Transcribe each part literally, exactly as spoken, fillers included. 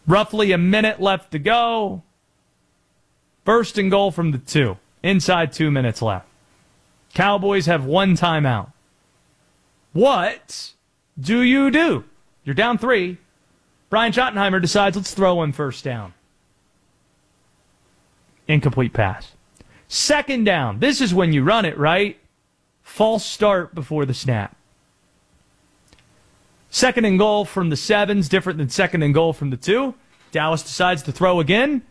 Roughly a minute left to go. First and goal from the two. Inside two minutes left. Cowboys have one timeout. What do you do? You're down three. Brian Schottenheimer decides, let's throw one first down. Incomplete pass. Second down. This is when you run it, right? False start before the snap. Second and goal from the sevens, different than second and goal from the two. Dallas decides to throw again.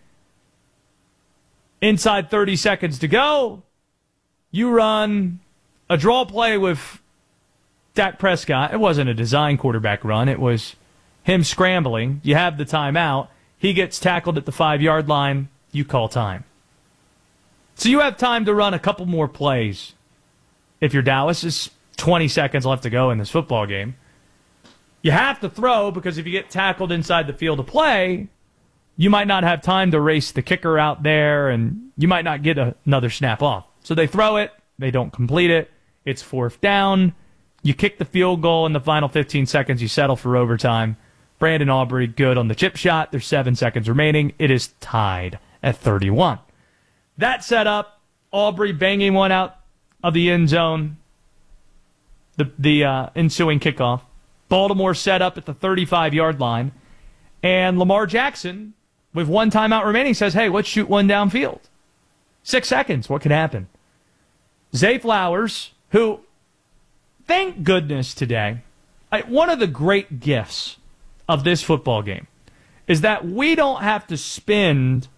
Inside thirty seconds to go. You run a draw play with Dak Prescott. It wasn't a design quarterback run. It was him scrambling. You have the timeout. He gets tackled at the five-yard line. You call time. So you have time to run a couple more plays. If you're Dallas, it's twenty seconds left to go in this football game. You have to throw because if you get tackled inside the field of play, you might not have time to race the kicker out there, and you might not get a, another snap off. So they throw it. They don't complete it. It's fourth down. You kick the field goal in the final fifteen seconds. You settle for overtime. Brandon Aubrey good on the chip shot. There's seven seconds remaining. It is tied at thirty-one. That set up, Aubrey banging one out of the end zone. The, the uh, ensuing kickoff. Baltimore set up at the thirty-five-yard line. And Lamar Jackson, with one timeout remaining, says, hey, let's shoot one downfield. Six seconds. What could happen? Zay Flowers, who, thank goodness today, I, one of the great gifts of this football game is that we don't have to spend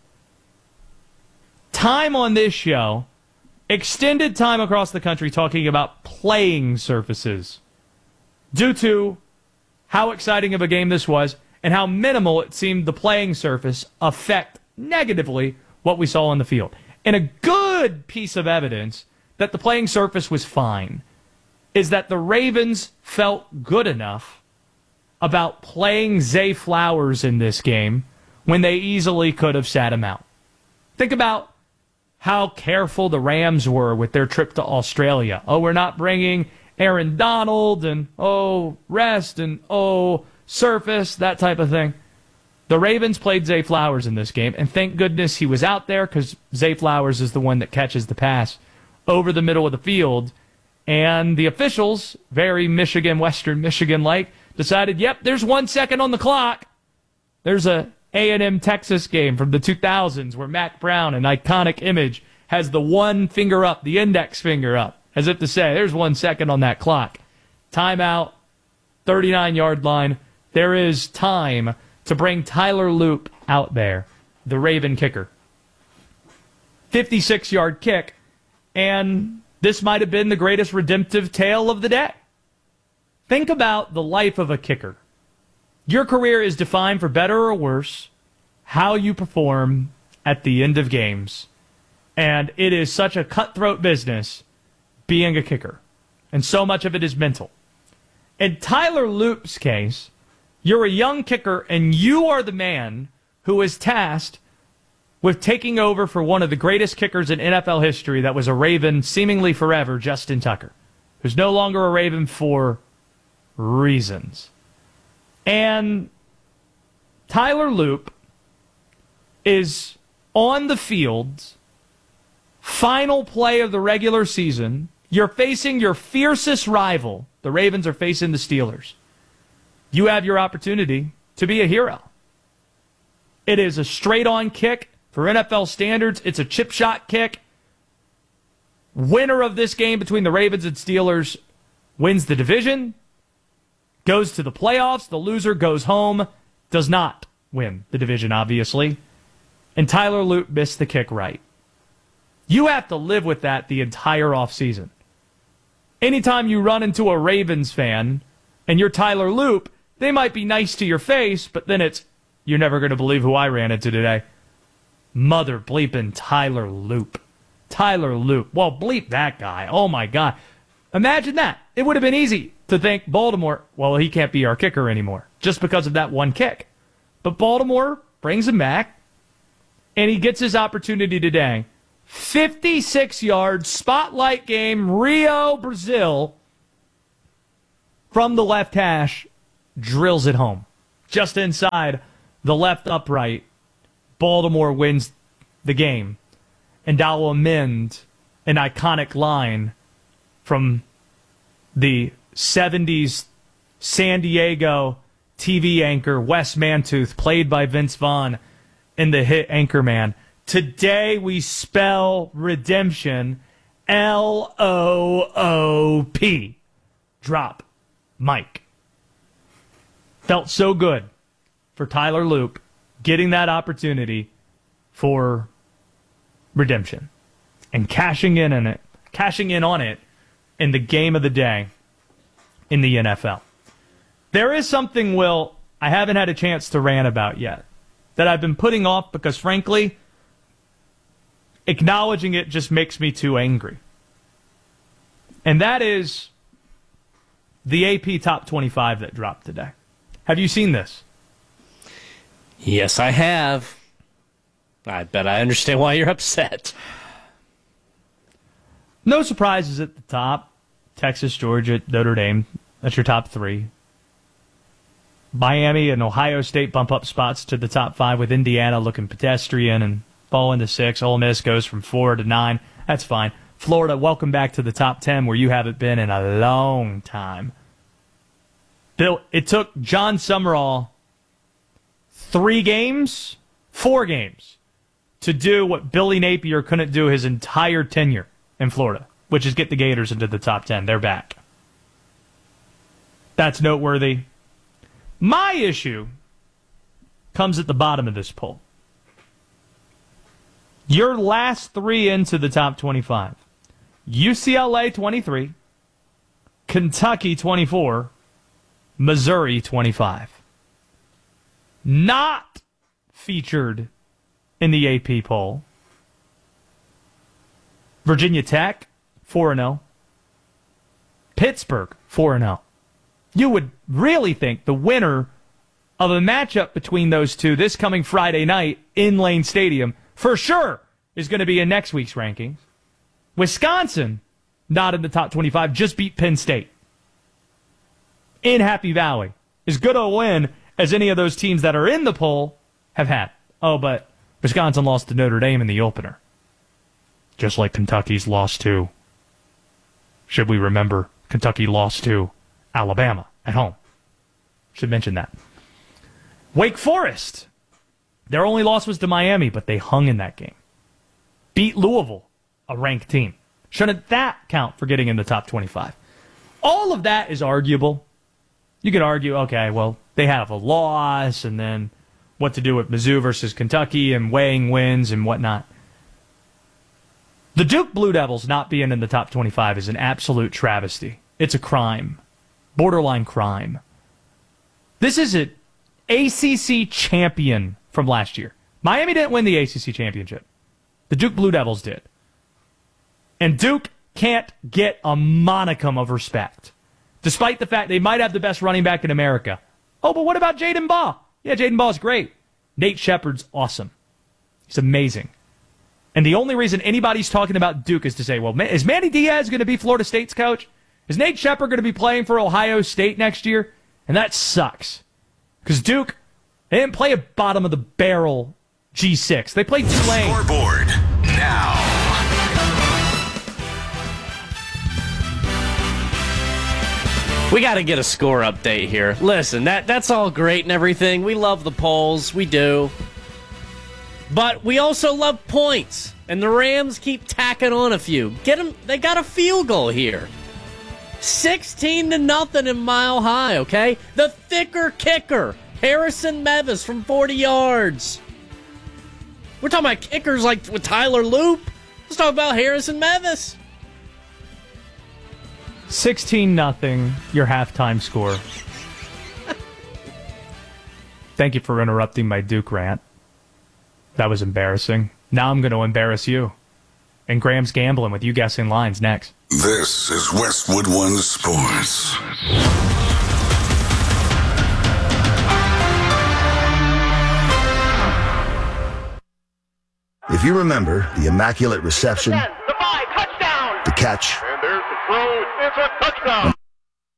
time on this show, extended time across the country, talking about playing surfaces due to how exciting of a game this was and how minimal it seemed the playing surface affect negatively what we saw on the field. And a good piece of evidence that the playing surface was fine is that the Ravens felt good enough about playing Zay Flowers in this game when they easily could have sat him out. Think about how careful the Rams were with their trip to Australia. Oh, we're not bringing Aaron Donald, and oh, rest, and oh, surface, that type of thing. The Ravens played Zay Flowers in this game, and thank goodness he was out there because Zay Flowers is the one that catches the pass over the middle of the field. And the officials, very Michigan, Western Michigan-like, decided, yep, there's one second on the clock. There's a A and M Texas game from the two thousands where Mac Brown, an iconic image, has the one finger up, the index finger up, as if to say, there's one second on that clock. Timeout, thirty-nine-yard line. There is time to bring Tyler Loop out there, the Raven kicker. fifty-six-yard kick, and this might have been the greatest redemptive tale of the day. Think about the life of a kicker. Your career is defined, for better or worse, how you perform at the end of games. And it is such a cutthroat business being a kicker. And so much of it is mental. In Tyler Loop's case, you're a young kicker and you are the man who is tasked with taking over for one of the greatest kickers in N F L history that was a Raven seemingly forever, Justin Tucker, who's no longer a Raven for reasons. And Tyler Loop is on the field, final play of the regular season. You're facing your fiercest rival. The Ravens are facing the Steelers. You have your opportunity to be a hero. It is a straight-on kick. For N F L standards, it's a chip shot kick. Winner of this game between the Ravens and Steelers wins the division, goes to the playoffs. The loser goes home, does not win the division, obviously. And Tyler Loop missed the kick right. You have to live with that the entire offseason. Anytime you run into a Ravens fan and you're Tyler Loop, they might be nice to your face, but then it's, you're never going to believe who I ran into today. Mother bleeping Tyler Loop. Tyler Loop. Well, bleep that guy. Oh, my God. Imagine that. It would have been easy to think Baltimore, well, he can't be our kicker anymore just because of that one kick. But Baltimore brings him back, and he gets his opportunity today. fifty-six yards, spotlight game, Rio, Brazil, from the left hash, drills it home. Just inside the left upright, Baltimore wins the game. And I'll amend an iconic line from the seventies San Diego T V anchor Wes Mantooth, played by Vince Vaughn in the hit Anchorman. Today we spell redemption L O O P. Drop Mike. Felt so good for Tyler Loop getting that opportunity for redemption and cashing in on it, cashing in on it in the game of the day in the N F L. There is something, Will, I haven't had a chance to rant about yet that I've been putting off because, frankly, acknowledging it just makes me too angry. And that is the A P Top twenty-five that dropped today. Have you seen this? Yes, I have. I bet I understand why you're upset. No surprises at the top. Texas, Georgia, Notre Dame. That's your top three. Miami and Ohio State bump up spots to the top five, with Indiana looking pedestrian and falling to six. Ole Miss goes from four to nine. That's fine. Florida, welcome back to the top ten where you haven't been in a long time. Bill, it took John Summerall three games, four games, to do what Billy Napier couldn't do his entire tenure in Florida, which is get the Gators into the top ten. They're back. That's noteworthy. My issue comes at the bottom of this poll. Your last three into the top twenty-five. U C L A twenty-three, Kentucky twenty-four, Missouri twenty-five. Not featured in the A P poll. Virginia Tech, four and oh. Pittsburgh, four and oh. You would really think the winner of a matchup between those two this coming Friday night in Lane Stadium for sure is going to be in next week's rankings. Wisconsin, not in the top twenty-five, just beat Penn State in Happy Valley. As good a win as any of those teams that are in the poll have had. Oh, but Wisconsin lost to Notre Dame in the opener. Just like Kentucky's lost to, should we remember, Kentucky lost to Alabama at home. Should mention that. Wake Forest, their only loss was to Miami, but they hung in that game. Beat Louisville, a ranked team. Shouldn't that count for getting in the top twenty-five? All of that is arguable. You could argue, okay, well, they have a loss, and then what to do with Mizzou versus Kentucky and weighing wins and whatnot. The Duke Blue Devils not being in the top twenty-five is an absolute travesty. It's a crime. Borderline crime. This is an A C C champion from last year. Miami didn't win the A C C championship. The Duke Blue Devils did. And Duke can't get a monicum of respect, despite the fact they might have the best running back in America. Oh, but what about Jaden Baugh? Yeah, Jaden Baugh's great. Nate Shepherd's awesome. He's amazing. And the only reason anybody's talking about Duke is to say, well, is Manny Diaz going to be Florida State's coach? Is Nate Shepherd going to be playing for Ohio State next year? And that sucks. Because Duke, they didn't play a bottom-of-the-barrel G six. They played Tulane. Scoreboard now. We got to get a score update here. Listen, that that's all great and everything. We love the polls. We do. But we also love points. And the Rams keep tacking on a few. Get them, they got a field goal here. sixteen to nothing in Mile High, okay? The thicker kicker, Harrison Mevis from forty yards. We're talking about kickers like with Tyler Loop. Let's talk about Harrison Mevis. sixteen nothing, your halftime score. Thank you for interrupting my Duke rant. That was embarrassing. Now I'm going to embarrass you. And Graham's gambling with you guessing lines next. This is Westwood One Sports. If you remember the Immaculate Reception, The five, touchdown! the catch, And there's the throw. It's a touchdown.